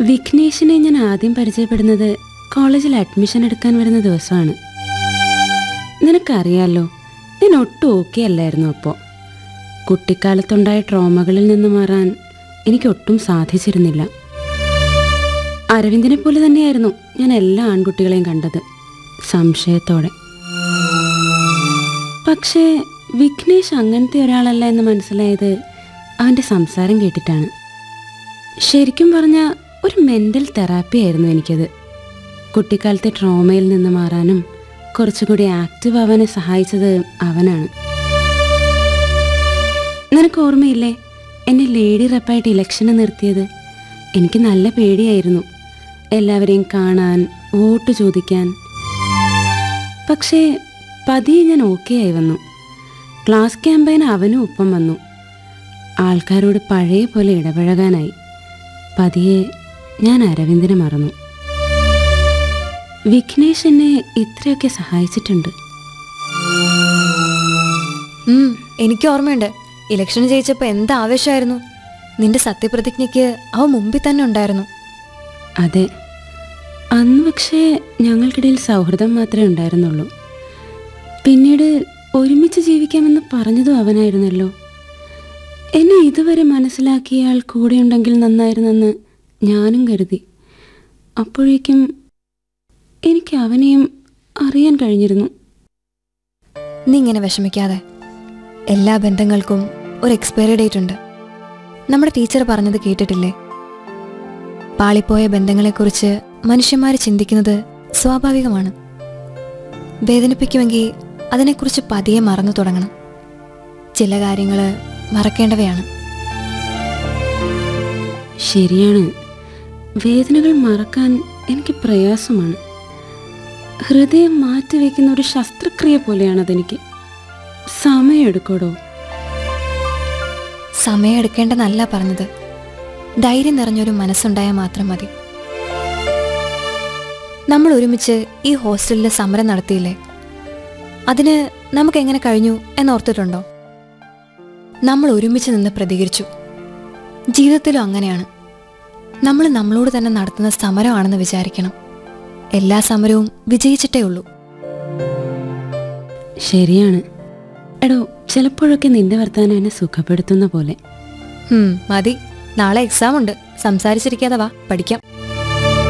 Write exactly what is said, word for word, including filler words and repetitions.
വിഘ്നേഷിനെ ഞാൻ ആദ്യം പരിചയപ്പെടുന്നത് കോളേജിൽ അഡ്മിഷൻ എടുക്കാൻ വരുന്ന ദിവസമാണ്. നിനക്കറിയാലോ, ഞാൻ ഒട്ടും ഓക്കെ അല്ലായിരുന്നു. അപ്പോൾ കുട്ടിക്കാലത്തുണ്ടായ ട്രോമകളിൽ നിന്ന് മാറാൻ എനിക്കൊട്ടും സാധിച്ചിരുന്നില്ല. അരവിന്ദിനെ പോലെ തന്നെയായിരുന്നു ഞാൻ എല്ലാ ആൺകുട്ടികളെയും കണ്ടത്, സംശയത്തോടെ. പക്ഷേ വിഘ്നേഷ് അങ്ങനത്തെ ഒരാളല്ല എന്ന് മനസ്സിലായത് അവൻ്റെ സംസാരം കേട്ടിട്ടാണ്. ശരിക്കും പറഞ്ഞാൽ ഒരു മെൻ്റൽ തെറാപ്പി ആയിരുന്നു എനിക്കത്. കുട്ടിക്കാലത്തെ ട്രോമയിൽ നിന്ന് മാറാനും കുറച്ചുകൂടി ആക്റ്റീവ് ആവാനും സഹായിച്ചത് അവനാണ്. നിനക്ക് ഓർമ്മയില്ലേ എന്നെ ലേഡി റെപ്പായിട്ട് ഇലക്ഷന് നിർത്തിയത്? എനിക്ക് നല്ല പേടിയായിരുന്നു എല്ലാവരെയും കാണാൻ, വോട്ട് ചോദിക്കാൻ. പക്ഷേ പതിയെ ഞാൻ ഓക്കെ ആയി വന്നു. ക്ലാസ് ക്യാമ്പയിന് അവനും ഒപ്പം വന്നു. ആൾക്കാരോട് പഴയ പോലെ ഇടപഴകാനായി. പതിയെ ഞാൻ അരവിന്ദിനെ മറന്നു. വിഘ്നേഷ് എന്നെ ഇത്രയൊക്കെ സഹായിച്ചിട്ടുണ്ട്. എനിക്ക് ഓർമ്മയുണ്ട്, ഇലക്ഷൻ ജയിച്ചപ്പോൾ എന്ത് ആവേശമായിരുന്നു. നിന്റെ സത്യപ്രതിജ്ഞയ്ക്ക് അവ മുമ്പിൽ തന്നെ ഉണ്ടായിരുന്നു. അതെ, അന്ന് പക്ഷേ ഞങ്ങൾക്കിടയിൽ സൗഹൃദം മാത്രമേ ഉണ്ടായിരുന്നുള്ളൂ. പിന്നീട് ഒരുമിച്ച് ജീവിക്കാമെന്ന് പറഞ്ഞതും അവനായിരുന്നല്ലോ. എന്നെ ഇതുവരെ മനസ്സിലാക്കിയ ആൾ കൂടെയുണ്ടെങ്കിൽ നന്നായിരുന്നെന്ന് ഞാനും കരുതി. അപ്പോഴേക്കും എനിക്ക് അവനെയും അറിയാൻ കഴിഞ്ഞിരുന്നു. നീ ഇങ്ങനെ വിഷമിക്കാതെ. എല്ലാ ബന്ധങ്ങൾക്കും ഒരു എക്സ്പയറി ഡേറ്റ് ഉണ്ട്. നമ്മുടെ ടീച്ചർ പറഞ്ഞത് കേട്ടിട്ടില്ലേ? പാളിപ്പോയ ബന്ധങ്ങളെക്കുറിച്ച് മനുഷ്യന്മാർ ചിന്തിക്കുന്നത് സ്വാഭാവികമാണ്. വേദനിപ്പിക്കുമെങ്കിൽ അതിനെക്കുറിച്ച് പതിയെ മറന്നു തുടങ്ങണം. ചില കാര്യങ്ങൾ മറക്കേണ്ടവയാണ്. ശരിയാണ്, വേദനകൾ മറക്കാൻ എനിക്ക് പ്രയാസമാണ്. ഹൃദയം മാറ്റിവെക്കുന്ന ഒരു ശസ്ത്രക്രിയ പോലെയാണതെനിക്ക്. സമയമെടുക്കോടോ? സമയമെടുക്കേണ്ടെന്നല്ല പറഞ്ഞത്. ധൈര്യം നിറഞ്ഞൊരു മനസ്സുണ്ടായാൽ മാത്രം മതി. നമ്മൾ ഒരുമിച്ച് ഈ ഹോസ്റ്റലിൽ സമരം നടത്തിയില്ലേ? അതിന് നമുക്കെങ്ങനെ കഴിഞ്ഞു എന്നോർത്തിട്ടുണ്ടോ? നമ്മൾ ഒരുമിച്ച് നിന്ന് പ്രതികരിച്ചു. ജീവിതത്തിലും അങ്ങനെയാണ്. നമ്മൾ നമ്മളോട് തന്നെ നടത്തുന്ന സമരമാണെന്ന് വിചാരിക്കണം. എല്ലാ സമരവും വിജയിച്ചിട്ടേ ഉള്ളൂ. ശരിയാണ്. എടോ, ചിലപ്പോഴൊക്കെ നിന്റെ വർത്താനം എന്നെ സുഖപ്പെടുത്തുന്ന പോലെ. മതി, നാളെ എക്സാം ഉണ്ട്. സംസാരിച്ചിരിക്കാതെ വാ, പഠിക്കാം.